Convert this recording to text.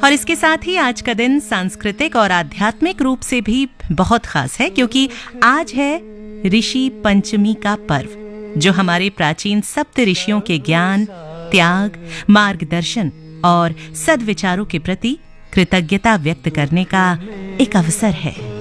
और इसके साथ ही आज का दिन सांस्कृतिक और आध्यात्मिक रूप से भी बहुत खास है, क्योंकि आज है ऋषि पंचमी का पर्व, जो हमारे प्राचीन सप्त ऋषियों के ज्ञान, त्याग, मार्गदर्शन और सद्विचारों के प्रति कृतज्ञता व्यक्त करने का एक अवसर है।